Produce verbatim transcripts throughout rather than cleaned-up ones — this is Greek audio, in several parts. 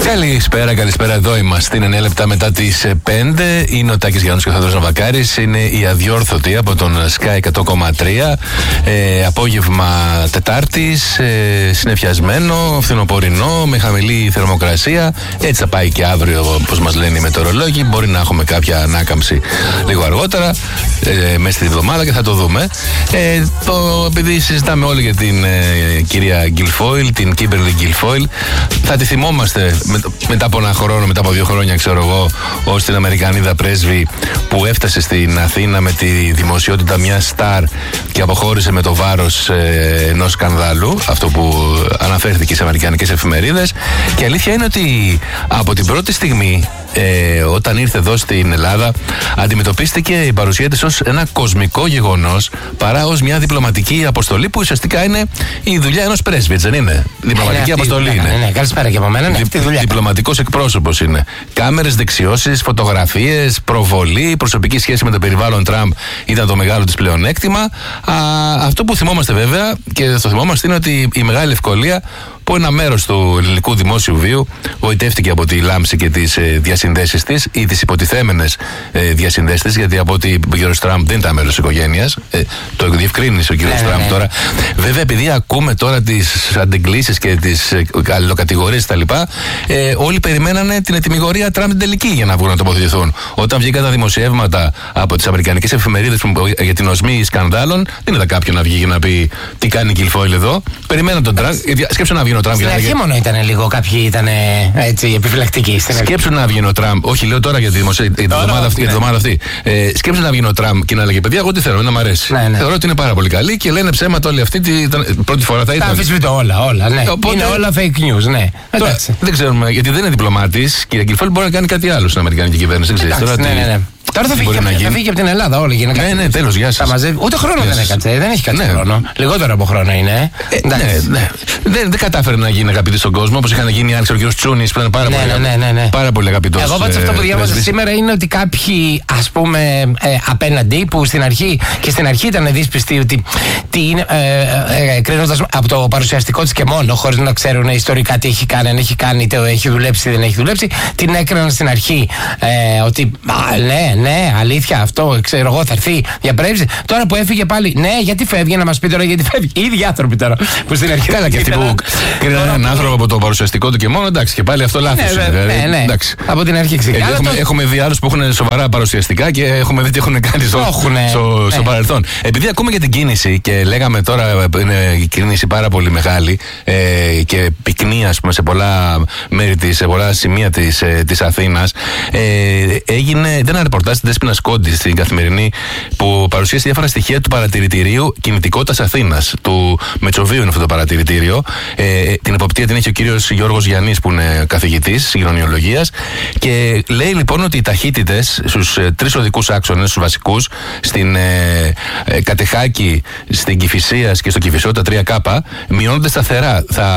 Καλησπέρα, καλησπέρα. Εδώ είμαστε. Είναι εννέα λεπτά μετά τις πέντε. Είναι ο Τάκης Γιάννης και ο Θανδρός Ναβακάρης. Είναι η Αδιόρθωτη από τον Sky εκατό κόμμα τρία. Ε, απόγευμα Τετάρτης. Ε, συννεφιασμένο, φθινοπορεινό, με χαμηλή θερμοκρασία. Έτσι θα πάει και αύριο, όπως μας λένε οι μετεωρολόγοι. Μπορεί να έχουμε κάποια ανάκαμψη λίγο αργότερα, ε, μέσα στη εβδομάδα και θα το δούμε. Ε, το, επειδή συζητάμε όλοι για την ε, κυρία Γκιλφόιλ, την Κίμπερλι Γκιλφόιλ, θα τη θυμόμαστε με, μετά από ένα χρόνο, μετά από δύο χρόνια, ξέρω εγώ, ως την Αμερικανίδα πρέσβη που έφτασε στην Αθήνα με τη δημοσιότητα μια στάρ και αποχώρησε με το βάρος ε, ενός σκανδάλου, αυτό που αναφέρθηκε σε αμερικανικές εφημερίδες. Και η αλήθεια είναι ότι από την πρώτη στιγμή, Ε, όταν ήρθε εδώ στην Ελλάδα, αντιμετωπίστηκε η παρουσία της ως ένα κοσμικό γεγονός παρά ως μια διπλωματική αποστολή που ουσιαστικά είναι η δουλειά ενός πρέσβη, έτσι δεν είναι? Διπλωματική ε, αποστολή είναι. είναι. Ναι, ναι, καλησπέρα και από μένα. Ναι, Δι, διπλωματικός εκπρόσωπος είναι. Κάμερες, δεξιώσεις, φωτογραφίες, προβολή, προσωπική σχέση με το περιβάλλον Τραμπ ήταν το μεγάλο της πλεονέκτημα. Α, αυτό που θυμόμαστε βέβαια και το θυμόμαστε είναι ότι η μεγάλη ευκολία που ένα μέρος του ελληνικού δημόσιου βίου γοητεύτηκε από τη λάμψη και τις ε, διασυνδέσεις της ή τις υποτιθέμενες ε, διασυνδέσεις της, γιατί από ότι ο κ. Τραμπ δεν ήταν μέλος της οικογένειας. Ε, το διευκρίνησε ο κ. Ναι, Τραμπ ναι, ναι. τώρα. Βέβαια, επειδή ακούμε τώρα τις αντεγκλήσεις και τις ε, αλληλοκατηγορίες κτλ., ε, όλοι περιμένανε την ετυμηγορία Τραμπ την τελική για να βγουν να τοποθετηθούν. Όταν βγήκαν τα δημοσιεύματα από τις αμερικανικές εφημερίδες για την οσμή σκανδάλων, δεν είδα κάποιον να βγει και να πει τι κάνει η Γκιλφόιλ εδώ. Περιμέναν τον Τραμπ. Σκέψου να βγει ο Τραμπ. Στην αρχή μόνο ήταν λίγο, κάποιοι ήταν έτσι επιφυλακτικοί. Σκέψου να βγει ο Τραμπ. Όχι, λέω τώρα για τη δημοσία. Η εβδομάδα αυτή. Ναι. αυτή. Ε, σκέψου να βγει ο Τραμπ και να λέγε: παιδιά, εγώ τι θέλω, να μ' αρέσει. Ναι, ναι. Θεωρώ ότι είναι πάρα πολύ καλή και λένε ψέματα όλοι αυτοί. Τι, ήταν, πρώτη φορά θα ήταν. Τα αμφισβητώ όλα, όλα. Ναι. Οπότε, είναι όλα fake news, ναι. Τώρα, δεν ξέρουμε, γιατί δεν είναι διπλωμάτης. Κυρία Γκιλφόιλ μπορεί να κάνει κάτι άλλο στην Αμερικανική κυβέρνηση. Δεν ξέρει τώρα. Ναι, ναι, ναι. Τώρα θα φύγει, θα, θα φύγει από την Ελλάδα όλη για να Ναι, ναι, τέλος, γεια σας. Ούτε χρόνο δεν έκατσε, δεν έχει κάτσει ναι. χρόνο. Λιγότερο από χρόνο είναι. Ε, ναι, ναι. Δεν, δεν κατάφερε να γίνει αγαπητή στον κόσμο, όπως είχαν γίνει άλλοι, ο κ. Τσούνης που ήταν πάρα, ναι, πολύ, ναι, ναι, ναι. πάρα πολύ αγαπητός. Εγώ πάντως αυτό που διάβαζα σήμερα είναι ότι κάποιοι, ας πούμε, ε, απέναντι που στην αρχή και στην αρχή ήταν δύσπιστοι ότι τι είναι, ε, ε, ε, κρίνοντας από το παρουσιαστικό της και μόνο, χωρίς να ξέρουν ιστορικά τι έχει κάνει, αν έχει κάνει, τι έχει δουλέψει, δεν έχει δουλέψει, την έκριναν στην αρχή ε, ότι α, ναι, ναι, αλήθεια. Αυτό ξέρω εγώ θα έρθει διαπρέψει. Τώρα που έφυγε πάλι, ναι, γιατί φεύγει, να μας πει τώρα γιατί φεύγει. Οι ίδιοι άνθρωποι τώρα που στην αρχή. Καλά, και αυτοί που κρίνανε έναν άνθρωπο από το παρουσιαστικό του και μόνο, εντάξει, και πάλι αυτό λάθος. Ναι, δηλαδή, ναι, ναι. Εντάξει. Από την αρχή ξεκινάει. Έχουμε, το... έχουμε δει άλλους που έχουν σοβαρά παρουσιαστικά και έχουμε δει τι έχουν κάνει στο, Έχουνε, στο, ναι. στο παρελθόν. Επειδή ακούμε για την κίνηση και λέγαμε τώρα είναι η κίνηση πάρα πολύ μεγάλη ε, και πυκνή, ας πούμε, σε πολλά μέρη της, σε πολλά σημεία της, ε, της Αθήνας, ε, έγινε ένα ρεπορτάζ στην Δέσποινα Σκόντη στην Καθημερινή που παρουσίασε διάφορα στοιχεία του παρατηρητηρίου κινητικότητας Αθήνας. Του Μετσοβίου είναι αυτό το παρατηρητήριο. Ε, την εποπτεία την έχει ο κύριος Γιώργος Γιαννής που είναι καθηγητής κοινωνιολογίας. Και λέει λοιπόν ότι οι ταχύτητες στους ε, τρεις οδικούς άξονες, στους βασικούς, στην ε, ε, Κατεχάκη, στην Κηφισίας και στο Κηφισό, τα τρία κάπα, μειώνονται σταθερά. Θα,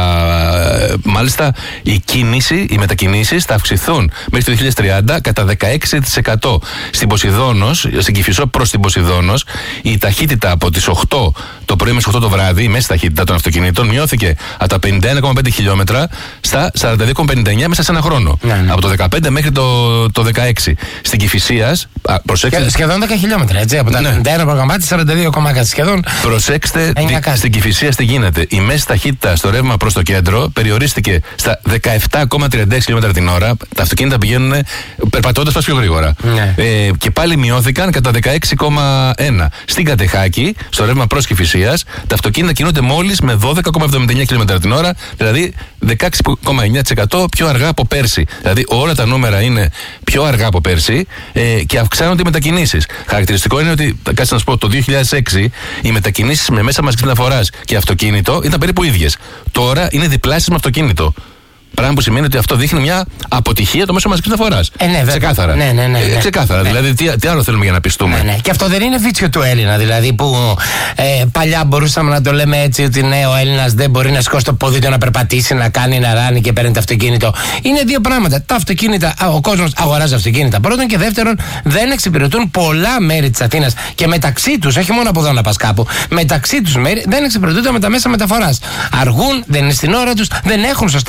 ε, μάλιστα η κίνηση, οι μετακινήσεις θα αυξηθούν μέχρι το δύο χιλιάδες τριάντα κατά δεκαέξι τοις εκατό. Στην Ποσειδώνος, στην Κηφισό προς την Ποσειδώνος, η ταχύτητα από τις οκτώ το πρωί μέχρι οκτώ το βράδυ, η μέση ταχύτητα των αυτοκινήτων, μειώθηκε από τα πενήντα ένα κόμμα πέντε χιλιόμετρα στα σαράντα δύο κόμμα πενήντα εννέα μέσα σε ένα χρόνο. Ναι, ναι. Από το δεκαπέντε μέχρι το, το δεκαέξι. Στην Κηφισίας, προσέξτε. Σχεδόν δέκα χιλιόμετρα, έτσι. Από τα πενήντα ένα κόμμα πέντε σαράντα δύο κόμμα κάτι σχεδόν. Προσέξτε τι, στην Κηφισίας τι γίνεται. Η μέση ταχύτητα στο ρεύμα προς το κέντρο περιορίστηκε στα δεκαεπτά κόμμα τριάντα έξι χιλιόμετρα την ώρα. Τα αυτοκίνητα πηγαίνουν περπατώντας πας πιο γρήγορα. Ναι. Ε, και πάλι μειώθηκαν κατά δεκαέξι κόμμα ένα. Στην Κατεχάκη, στο ρεύμα προς Κηφισίας, τα αυτοκίνητα κινούνται μόλις με δώδεκα κόμμα εβδομήντα εννέα χιλιόμετρα την ώρα, δηλαδή δεκαέξι κόμμα εννέα τοις εκατό πιο αργά από πέρσι. Δηλαδή όλα τα νούμερα είναι πιο αργά από πέρσι ε, και αυξάνονται οι μετακινήσεις. Χαρακτηριστικό είναι ότι, κάτσε να σου πω, το δύο χιλιάδες έξι οι μετακινήσεις με μέσα μαζικής μεταφοράς και αυτοκίνητο ήταν περίπου ίδιες. Τώρα είναι διπλάσιες με αυτοκίνητο. Πράγμα που σημαίνει ότι αυτό δείχνει μια αποτυχία το μέσο μαζικής μεταφοράς. Ε, ναι, ξεκάθαρα. Ναι, ναι, ναι, ναι. Ε, ξεκάθαρα. Ναι. Δηλαδή, τι, τι άλλο θέλουμε για να πιστούμε. Ναι, ναι. Και αυτό δεν είναι βίτσιο του Έλληνα. Δηλαδή, που ε, παλιά μπορούσαμε να το λέμε έτσι, ότι ναι, ο Έλληνας δεν μπορεί να σηκώσει το πόδι του, να περπατήσει, να κάνει, να ράνει και παίρνει το αυτοκίνητο. Είναι δύο πράγματα. Τα αυτοκίνητα, ο κόσμος αγοράζει αυτοκίνητα. Πρώτον και δεύτερον, δεν εξυπηρετούν πολλά μέρη της Αθήνας και μεταξύ τους, όχι μόνο από εδώ να πας κάπου, μεταξύ τους μέρη δεν εξυπηρετούνται με τα μέσα μεταφοράς. Αργούν, δεν είναι στην ώρα τους, δεν έχουν σωστά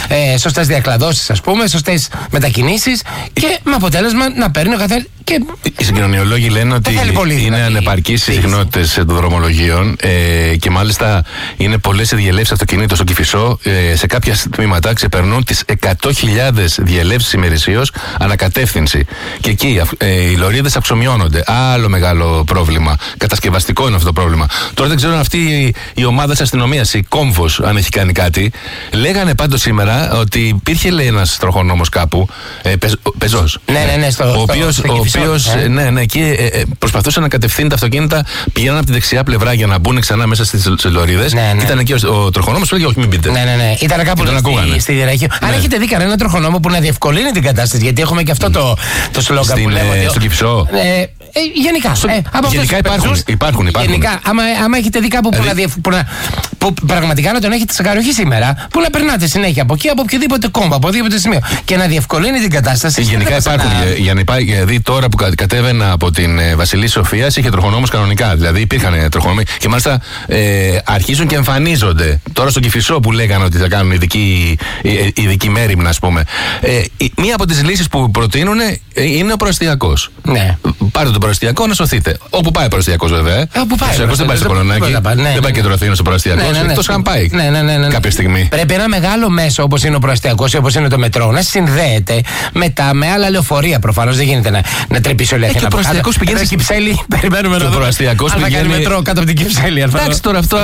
ε, σωστές διακλαδώσεις, ας πούμε, σωστές μετακινήσεις και με αποτέλεσμα να παίρνει ο καθένας. Και... Οι συγκοινωνιολόγοι λένε ότι είναι ανεπαρκείς οι συχνότητες των δρομολογίων ε, και μάλιστα είναι πολλές οι διελεύσεις αυτοκινήτων στο Κηφισό. Ε, σε κάποια τμήματα ξεπερνούν τις εκατό χιλιάδες διελεύσεις ημερησίως ανακατεύθυνση. Και εκεί ε, οι λωρίδες αυξομειώνονται. Άλλο μεγάλο πρόβλημα. Κατασκευαστικό είναι αυτό το πρόβλλημα. Τώρα δεν ξέρω αν αυτή η, η ομάδα της αστυνομίας, η Κόμβος, αν έχει κάνει κάτι. Λέγανε πάντως σήμερα ότι υπήρχε, λέει, ένας τροχονόμος κάπου, ε, πεζ, πεζός. Ναι, ναι, ναι, στο, ο οποίος, στο, στο ο οποίος ε. ναι, ναι, εκεί ε, ε, προσπαθούσε να κατευθύνει τα αυτοκίνητα, πηγαίναν από τη δεξιά πλευρά για να μπουν ξανά μέσα στις λωρίδες. Ναι, ναι. Ήταν εκεί ο, ο τροχονόμος, έλεγε όχι, μην πείτε. Ναι, ναι, ναι. Ήταν κάπου στη, στη διεραρχία. Ναι. Αν έχετε δει κανένα τροχονόμο που να διευκολύνει την κατάσταση, γιατί έχουμε και αυτό το, το σλόγγαν που λέμε. Ε, στο Κηφισό. Ε, ε, γενικά. Στο, ε, από γενικά υπάρχουν, υπάρχουν, υπάρχουν. Γενικά, άμα, άμα έχετε δει κάπου δηλαδή, που, να διευ, που, να, που πραγματικά να τον έχετε σε καροχή σήμερα, που να περνάτε συνέχεια από εκεί, από οποιοδήποτε κόμμα, από οποιοδήποτε σημείο και να διευκολύνει την κατάσταση. Γενικά υπάρχουν. Για, για να υπάρχει, δηλαδή τώρα που κατέβαινα από την ε, Βασιλής Σοφίας είχε τροχονόμους κανονικά. Δηλαδή υπήρχαν τροχονόμοι και μάλιστα ε, αρχίζουν και εμφανίζονται. Τώρα στο Κηφισό που λέγανε ότι θα κάνουν ειδική, ειδική μέριμνα, ας πούμε. Ε, μία από τις λύσεις που προτείνουν είναι ο προαστιακός. Ναι. Πάρτε τον προαστιακό να σωθείτε. Όπου πάει ο προαστιακός, βέβαια. Όπου πάει. Ο δεν πάει στο Πολωνάκι. Δεν πάει κέντρο Αθήνας ο προαστιακός. Εκτός αν πάει κάποια στιγμή. Πρέπει ένα μεγάλο μέσο όπως είναι ο προαστιακός ή όπως είναι το μετρό να συνδέεται μετά με άλλα λεωφορεία. Προφανώς δεν γίνεται να, να τρεπήσει όλη αυτή την αποκάλυψη. Ο προαστιακός πηγαίνει στην Κυψέλη. Περιμένουμε να δούμε. Ο προαστιακός πηγαίνει μετρό κάτω από την Κυψέλη. Εντάξει τώρα αυτό.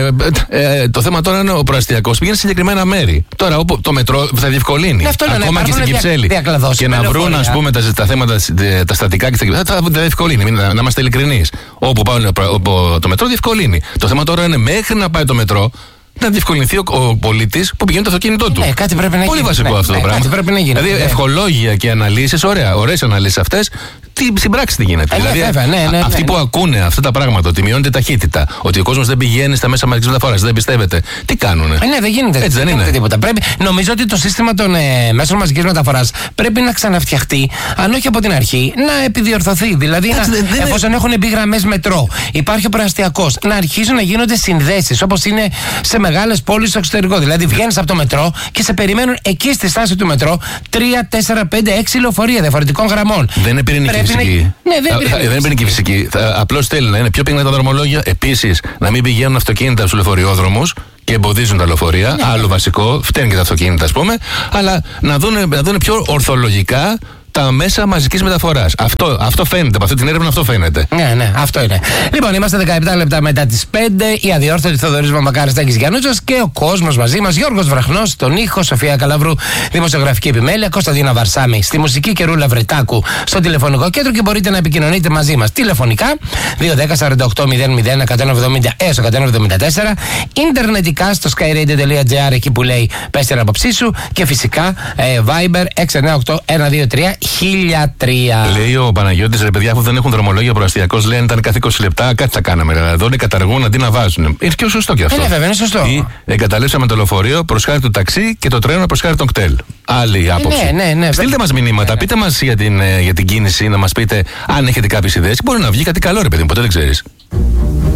Ναι. Το θέμα τώρα είναι ο προαστιακός πηγαίνει σε συγκεκριμένα μέρη. Τώρα το μετρό θα διευκολύνει. Ακόμα και στην Κυψέλη. Και να βρουν, ας πούμε, τα θέματα, τα στατικά και τα θα διευκολύνει. Να είμαστε ειλικρινείς. Όπου πάει το μετρό διευκολύνει. Το θέμα τώρα είναι μέχρι να πάει το μετρό να διευκολυνθεί ο, ο πολίτης που πηγαίνει το αυτοκίνητό του. Ναι, κάτι πρέπει να Πολύ γίνει. βασικό ναι, αυτό ναι, το πράγμα. Πρέπει να γίνει. Δηλαδή, ναι. Ευχολόγια και αναλύσεις, ωραία, ωραίες αναλύσεις αυτές. Τι, στην πράξη τι γίνεται. Ε, δηλαδή, ναι, βέβαια, ναι, ναι, ναι, αυτοί ναι. που ακούνε αυτά τα πράγματα, ότι μειώνεται ταχύτητα, ότι ο κόσμος δεν πηγαίνει στα μέσα μαζικής μεταφοράς, δεν πιστεύετε, τι κάνουνε. Ε, ναι, δεν γίνεται. Έτσι δεν είναι. Τίποτα. Πρέπει, νομίζω ότι το σύστημα των ε, μέσων μαζικής μεταφοράς πρέπει να ξαναφτιαχτεί, αν όχι από την αρχή, να επιδιορθωθεί. Δηλαδή, να, δεν, δεν, εφόσον έχουν μπει γραμμές μετρό, υπάρχει ο προαστιακός, να αρχίσουν να γίνονται συνδέσεις όπως είναι σε μεγάλες πόλεις στο εξωτερικό. Δηλαδή, βγαίνεις από το μετρό και σε περιμένουν εκεί στη στάση του μετρό τρία, τέσσερα, πέντε, έξι λεωφορεία διαφορετικών γραμμών. Δεν είναι πυρηνική φυσική. Ναι, δεν είναι πυρηνική, δεν είναι φυσική. Απλώς θέλει να είναι πιο πυκνά τα δρομολόγια. Επίσης, να μην πηγαίνουν αυτοκίνητα στους λεωφοριόδρομους και εμποδίζουν τα λεωφορεία. Ναι. Άλλο βασικό, φταίνουν και τα αυτοκίνητα, ας πούμε. Αλλά να δουν, να δουν πιο ορθολογικά τα μέσα μαζικής μεταφοράς. Αυτό, αυτό φαίνεται, από αυτή την έρευνα αυτό φαίνεται. Ναι, ναι, αυτό είναι. Λοιπόν, είμαστε δεκαεπτά λεπτά μετά τις πέντε. Η αδιόρθωτη Θοδωρής Μαμακάρης Τάκης Γιαννούτσος και ο κόσμος μαζί μας. Γιώργος Βραχνός στον ήχο, Σοφία Καλαβρού, δημοσιογραφική επιμέλεια, Κωνσταντίνα Βαρσάμη στη μουσική και Ρούλα Βρετάκου στο τηλεφωνικό κέντρο και μπορείτε να επικοινωνείτε μαζί μας τηλεφωνικά δύο ένα μηδέν σαράντα οκτώ μηδέν μηδέν εκατόν εβδομήντα έως εκατόν εβδομήντα τέσσερα, ιντερνετικά στο skyradio τελεία gr εκεί που λέει πες την άποψή σου και φυσικά ε, Viber έξι εννιά οκτώ ένα δύο τρία χίλια τρία. Λέει ο Παναγιώτης, ρε παιδιά, αφού δεν έχουν δρομολόγια προαστιακός, λένε ήταν κάθε είκοσι λεπτά, κάτι θα κάναμε. Δηλαδή, εδώ καταργούν αντί να βάζουν. Είναι και σωστό κι αυτό. Ε, βέβαια, είναι σωστό. Ή εγκαταλείψαμε το λεωφορείο προς χάρη του ταξί και το τρένο προς χάρη των κτέλ. Άλλη άποψη. Ε, ναι, ναι, ναι, στείλτε μας μηνύματα, ναι, πείτε μας για την, για την κίνηση, να μας πείτε αν έχετε κάποιες ιδέες. Μπορεί να βγει κάτι καλό, ρε παιδί μου, ποτέ δεν ξέρεις.